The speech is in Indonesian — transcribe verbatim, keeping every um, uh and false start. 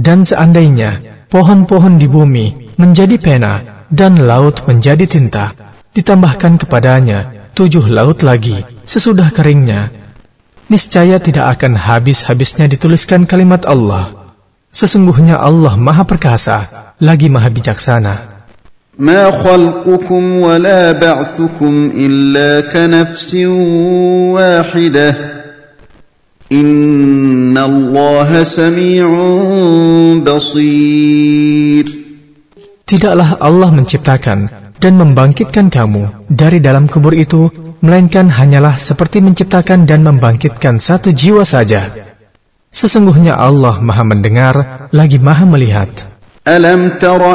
Dan seandainya pohon-pohon di bumi menjadi pena dan laut menjadi tinta, ditambahkan kepadanya tujuh laut lagi sesudah keringnya, niscaya tidak akan habis-habisnya dituliskan kalimat Allah. Sesungguhnya Allah Maha Perkasa, lagi Maha Bijaksana. ما خلقكم ولا بعثكم إلا كنفس واحدة إن الله سميع بصير. Tidaklah Allah menciptakan dan membangkitkan kamu dari dalam kubur itu, melainkan hanyalah seperti menciptakan dan membangkitkan satu jiwa saja. Sesungguhnya Allah Maha Mendengar, lagi Maha Melihat. ألم تر